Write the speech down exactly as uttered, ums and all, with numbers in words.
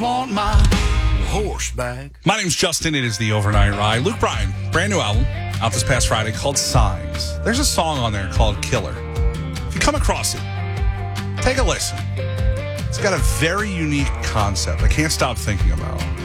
Want my horseback. My name's Justin. It is the Overnight Ride. Luke Bryan, brand new album out this past Friday called Signs. There's a song on there called Killer. If you come across it, take a listen. It's got a very unique concept I can't stop thinking about.